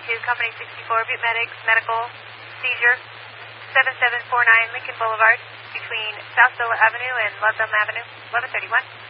Company 64, Butte Medics, medical, seizure, 7749 Lincoln Boulevard, between South Villa Avenue and Ludlam Avenue, 1131.